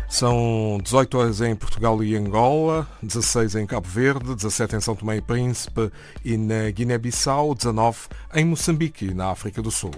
São 18 horas em Portugal e Angola, 16 em Cabo Verde, 17 em São Tomé e Príncipe e na Guiné-Bissau, 19 em Moçambique e na África do Sul.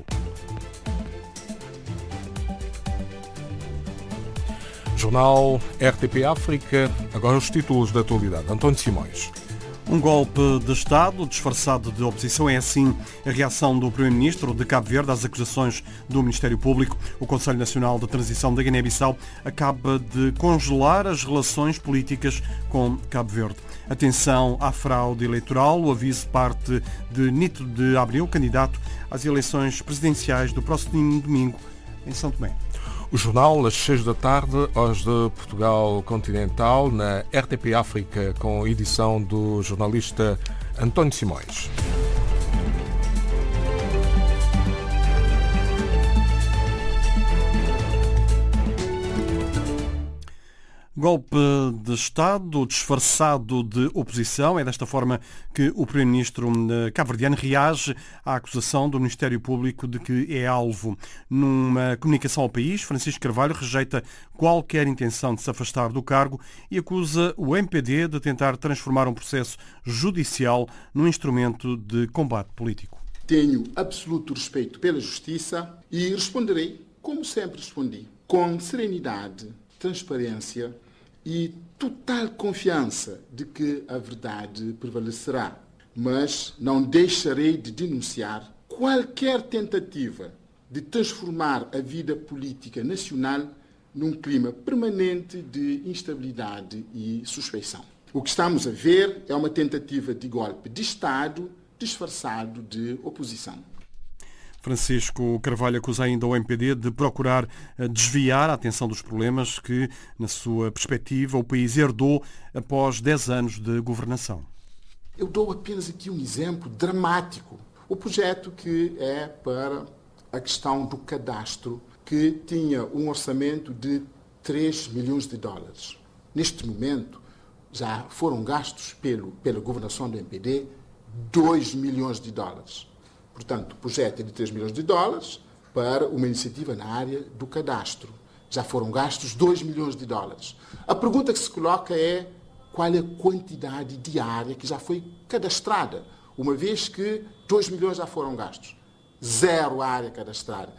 Jornal RTP África, agora os títulos da atualidade. António Simões. Um golpe de Estado disfarçado de oposição é assim a reação do Primeiro-Ministro de Cabo Verde às acusações do Ministério Público. O Conselho Nacional de Transição da Guiné-Bissau acaba de congelar as relações políticas com Cabo Verde. Atenção à fraude eleitoral. O aviso parte de Nito de Abreu, candidato às eleições presidenciais do próximo domingo em São Tomé. O jornal, às 6 da tarde, hoje de Portugal Continental, na RTP África, com edição do jornalista António Simões. Golpe de Estado disfarçado de oposição. É desta forma que o Primeiro-Ministro cabo-verdiano reage à acusação do Ministério Público de que é alvo. Numa comunicação ao país, Francisco Carvalho rejeita qualquer intenção de se afastar do cargo e acusa o MPD de tentar transformar um processo judicial num instrumento de combate político. Tenho absoluto respeito pela justiça e responderei, como sempre respondi, com serenidade, transparência e total confiança de que a verdade prevalecerá. Mas não deixarei de denunciar qualquer tentativa de transformar a vida política nacional num clima permanente de instabilidade e suspeição. O que estamos a ver é uma tentativa de golpe de Estado disfarçado de oposição. Francisco Carvalho acusa ainda o MPD de procurar desviar a atenção dos problemas que, na sua perspectiva, o país herdou após 10 anos de governação. Eu dou apenas aqui um exemplo dramático. O projeto que é para a questão do cadastro, que tinha um orçamento de 3 milhões de dólares. Neste momento, já foram gastos pela governação do MPD 2 milhões de dólares. Portanto, o projeto é de 3 milhões de dólares para uma iniciativa na área do cadastro. Já foram gastos 2 milhões de dólares. A pergunta que se coloca é qual é a quantidade diária que já foi cadastrada, uma vez que 2 milhões já foram gastos. Zero área cadastrada.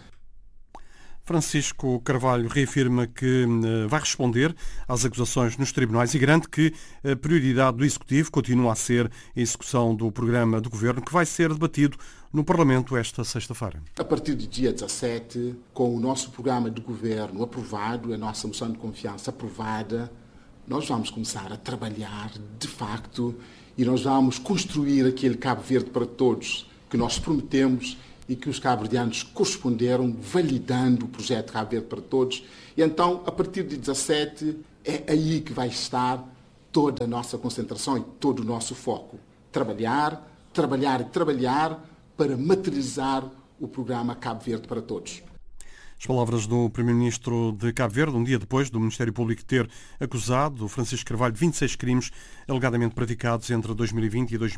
Francisco Carvalho reafirma que vai responder às acusações nos tribunais e garante que a prioridade do Executivo continua a ser a execução do programa do Governo, que vai ser debatido no Parlamento esta sexta-feira. A partir do dia 17, com o nosso programa de Governo aprovado, a nossa moção de confiança aprovada, nós vamos começar a trabalhar de facto e nós vamos construir aquele Cabo Verde para todos que nós prometemos e que os cabo-verdianos corresponderam, validando o projeto Cabo Verde para Todos. E então, a partir de 17, é aí que vai estar toda a nossa concentração e todo o nosso foco. Trabalhar, trabalhar e trabalhar para materializar o programa Cabo Verde para Todos. As palavras do Primeiro-Ministro de Cabo Verde, um dia depois do Ministério Público ter acusado o Francisco Carvalho de 26 crimes alegadamente praticados entre 2020 e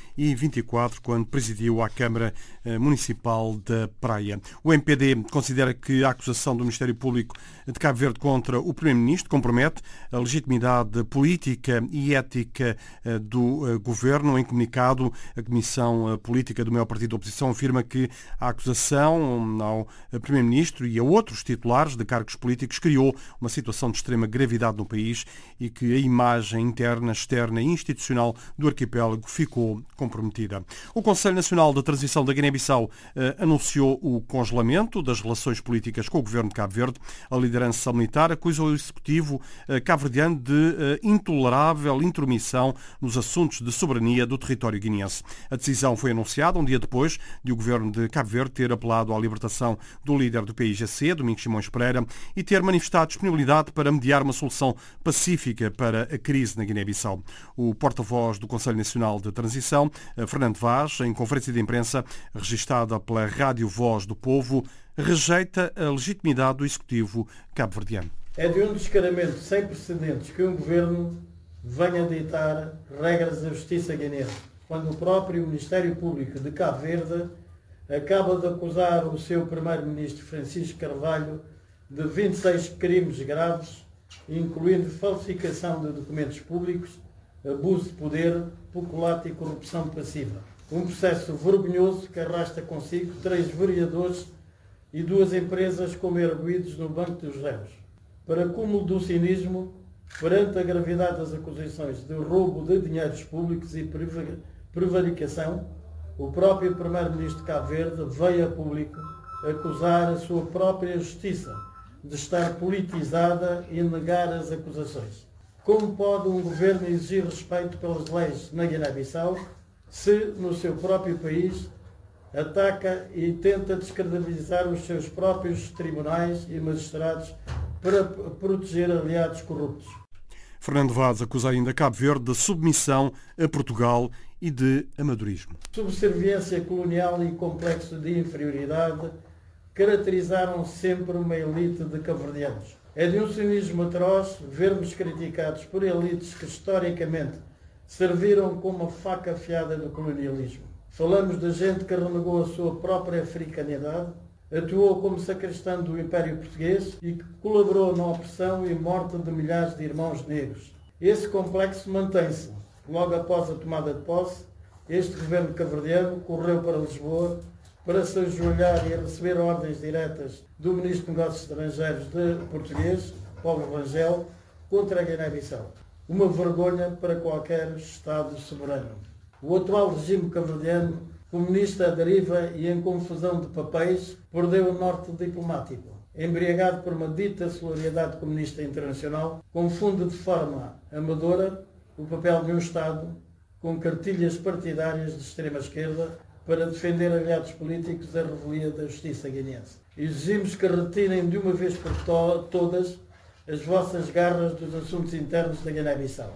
2024, quando presidiu a Câmara Municipal da Praia. O MPD considera que a acusação do Ministério Público de Cabo Verde contra o Primeiro-Ministro compromete a legitimidade política e ética do Governo. Em comunicado, a Comissão Política do maior partido da oposição afirma que a acusação ao Primeiro-Ministro e a outros titulares de cargos políticos criou uma situação de extrema gravidade no país e que a imagem interna, externa e institucional do arquipélago ficou comprometida. O Conselho Nacional de Transição da Guiné-Bissau anunciou o congelamento das relações políticas com o governo de Cabo Verde. A liderança militar acusa o executivo cabo-verdiano de intolerável intromissão nos assuntos de soberania do território guineense. A decisão foi anunciada um dia depois de o governo de Cabo Verde ter apelado à libertação do líder do PIGC, Domingos Simões Pereira, e ter manifestado disponibilidade para mediar uma solução pacífica para a crise na Guiné-Bissau. O porta-voz do Conselho Nacional de Transição, Fernando Vaz, em conferência de imprensa registada pela Rádio Voz do Povo, rejeita a legitimidade do Executivo cabo-verdiano. É de um descaramento sem precedentes que um governo venha ditar regras da justiça guineense, quando o próprio Ministério Público de Cabo Verde acaba de acusar o seu primeiro-ministro Francisco Carvalho de 26 crimes graves incluindo falsificação de documentos públicos, abuso de poder, peculato e corrupção passiva. Um processo vergonhoso que arrasta consigo 3 vereadores e 2 empresas como arguidos no banco dos réus. Para cúmulo do cinismo, perante a gravidade das acusações de roubo de dinheiros públicos e prevaricação, o próprio Primeiro-Ministro de Cabo Verde veio a público acusar a sua própria justiça de estar politizada e negar as acusações. Como pode um governo exigir respeito pelas leis na Guiné-Bissau se, no seu próprio país, ataca e tenta descredibilizar os seus próprios tribunais e magistrados para proteger aliados corruptos? Fernando Vaz acusa ainda Cabo Verde de submissão a Portugal e de amadorismo. Subserviência colonial e complexo de inferioridade caracterizaram sempre uma elite de cabo-verdianos. É de um cinismo atroz vermos criticados por elites que historicamente serviram como a faca afiada do colonialismo. Falamos da gente que renegou a sua própria africanidade, atuou como sacristão do Império Português e que colaborou na opressão e morte de milhares de irmãos negros. Esse complexo mantém-se. Logo após a tomada de posse, este governo cabo-verdiano correu para Lisboa para se ajoelhar e receber ordens diretas do Ministro de Negócios Estrangeiros português, Paulo Rangel, contra a Guiné-Bissau. Uma vergonha para qualquer Estado soberano. O atual regime cabo-verdiano, comunista à deriva e em confusão de papéis, perdeu o norte diplomático. Embriagado por uma dita solidariedade comunista internacional, confunde de forma amadora o papel de um Estado com cartilhas partidárias de extrema-esquerda para defender aliados políticos da revelia da justiça guineense. Exigimos que retirem de uma vez por todas as vossas garras dos assuntos internos da Guiné-Bissau.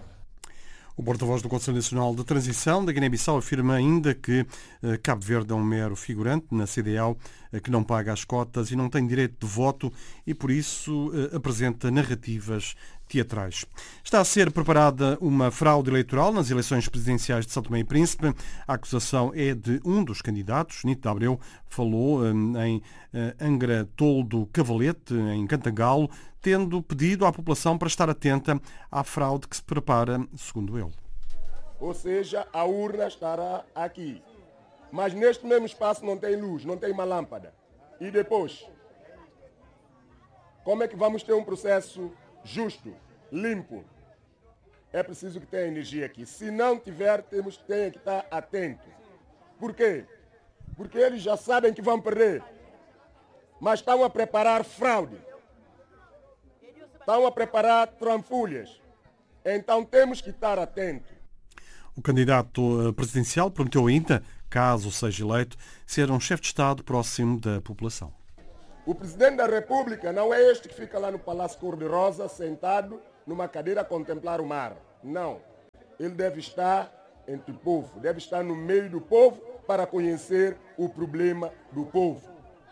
O porta-voz do Conselho Nacional de Transição da Guiné-Bissau afirma ainda que Cabo Verde é um mero figurante na CEDEAO, que não paga as cotas e não tem direito de voto e, por isso, apresenta narrativas teatrais. Está a ser preparada uma fraude eleitoral nas eleições presidenciais de São Tomé e Príncipe. A acusação é de um dos candidatos, Nito de Abreu, falou em Angra Toldo Cavalete, em Cantagalo, tendo pedido à população para estar atenta à fraude que se prepara, segundo ele. Ou seja, a urna estará aqui. Mas neste mesmo espaço não tem luz, não tem uma lâmpada. E depois, como é que vamos ter um processo justo, limpo? É preciso que tenha energia aqui. Se não tiver, tem que estar atento. Por quê? Porque eles já sabem que vão perder. Mas estão a preparar fraude. Estão a preparar tramfulhas. Então temos que estar atentos. O candidato presidencial prometeu ainda, caso seja eleito, ser um chefe de Estado próximo da população. O Presidente da República não é este que fica lá no Palácio Cor-de-Rosa, sentado numa cadeira a contemplar o mar. Não. Ele deve estar entre o povo, deve estar no meio do povo para conhecer o problema do povo.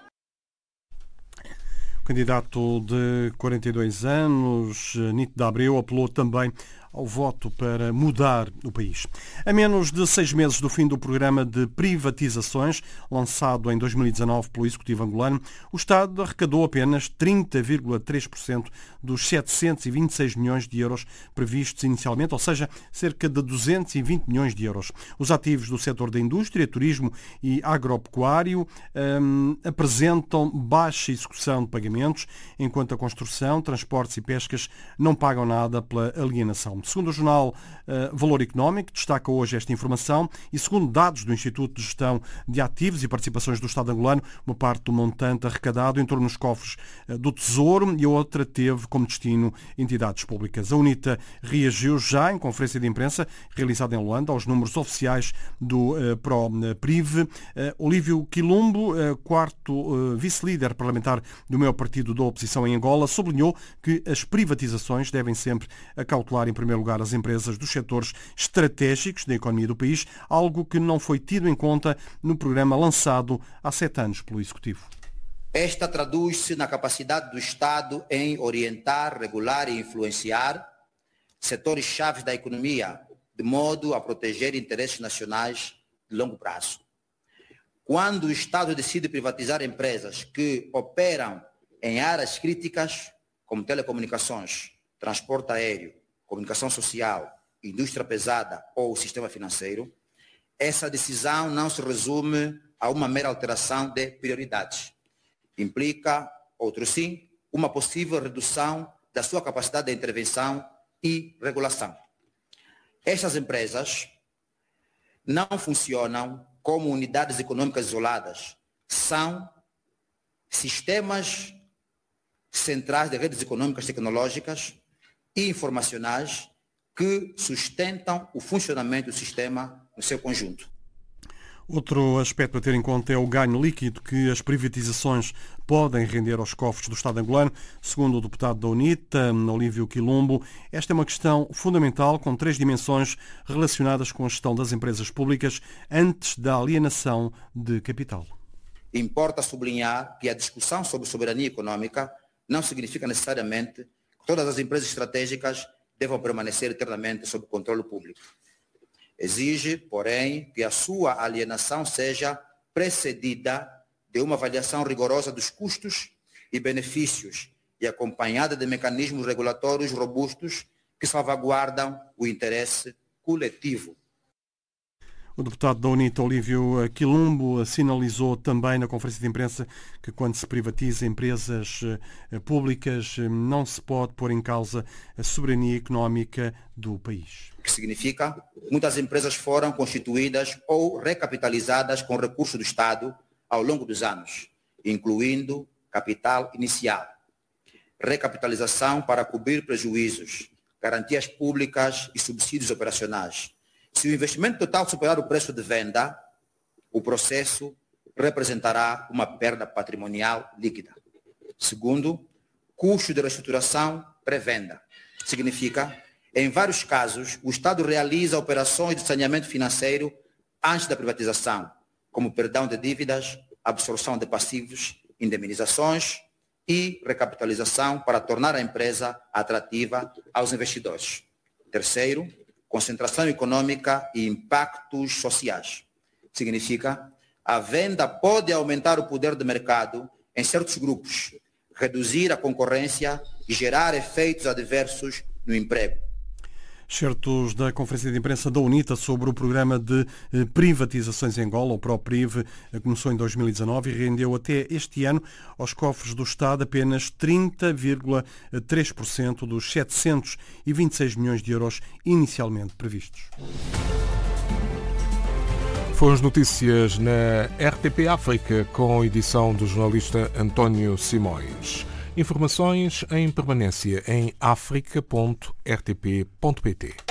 O candidato de 42 anos, Nito de Abreu, apelou também ao voto para mudar o país. A menos de 6 meses do fim do programa de privatizações, lançado em 2019 pelo Executivo angolano, o Estado arrecadou apenas 30,3% dos 726 milhões de euros previstos inicialmente, ou seja, cerca de 220 milhões de euros. Os ativos do setor da indústria, turismo e agropecuário apresentam baixa execução de pagamentos, enquanto a construção, transportes e pescas não pagam nada pela alienação. Segundo o jornal Valor Económico, destaca hoje esta informação e, segundo dados do Instituto de Gestão de Ativos e Participações do Estado angolano, uma parte do montante arrecadado entrou nos cofres do Tesouro e a outra teve como destino entidades públicas. A UNITA reagiu já em conferência de imprensa realizada em Luanda aos números oficiais do PRO-PRIV. Olívio Quilumbo, quarto vice-líder parlamentar do maior partido da oposição em Angola, sublinhou que as privatizações devem sempre acautelar, em primeiro lugar, as empresas dos setores estratégicos da economia do país, algo que não foi tido em conta no programa lançado há 7 anos pelo Executivo. Esta traduz-se na capacidade do Estado em orientar, regular e influenciar setores-chave da economia, de modo a proteger interesses nacionais de longo prazo. Quando o Estado decide privatizar empresas que operam em áreas críticas, como telecomunicações, transporte aéreo, comunicação social, indústria pesada ou sistema financeiro, essa decisão não se resume a uma mera alteração de prioridades. Implica, outro sim, uma possível redução da sua capacidade de intervenção e regulação. Estas empresas não funcionam como unidades econômicas isoladas, são sistemas centrais de redes econômicas tecnológicas e informacionais que sustentam o funcionamento do sistema no seu conjunto. Outro aspecto a ter em conta é o ganho líquido que as privatizações podem render aos cofres do Estado angolano. Segundo o deputado da UNITA, Olívio Quilombo, esta é uma questão fundamental com 3 dimensões relacionadas com a gestão das empresas públicas antes da alienação de capital. Importa sublinhar que a discussão sobre soberania econômica não significa necessariamente que todas as empresas estratégicas devam permanecer eternamente sob controle público. Exige, porém, que a sua alienação seja precedida de uma avaliação rigorosa dos custos e benefícios e acompanhada de mecanismos regulatórios robustos que salvaguardam o interesse coletivo. O deputado da UNITA, Olívio Quilombo, sinalizou também na conferência de imprensa que quando se privatiza empresas públicas não se pode pôr em causa a soberania económica do país. O que significa que muitas empresas foram constituídas ou recapitalizadas com recursos do Estado ao longo dos anos, incluindo capital inicial, recapitalização para cobrir prejuízos, garantias públicas e subsídios operacionais. Se o investimento total superar o preço de venda, o processo representará uma perda patrimonial líquida. Segundo, custo de reestruturação pré-venda. Significa, em vários casos, o Estado realiza operações de saneamento financeiro antes da privatização, como perdão de dívidas, absorção de passivos, indemnizações e recapitalização para tornar a empresa atrativa aos investidores. Terceiro, concentração econômica e impactos sociais. Significa, a venda pode aumentar o poder de mercado em certos grupos, reduzir a concorrência e gerar efeitos adversos no emprego. Certos da conferência de imprensa da UNITA sobre o programa de privatizações em Angola, o ProPriv, começou em 2019 e rendeu até este ano aos cofres do Estado apenas 30,3% dos 726 milhões de euros inicialmente previstos. Foram as notícias na RTP África com a edição do jornalista António Simões. Informações em permanência em africa.rtp.pt.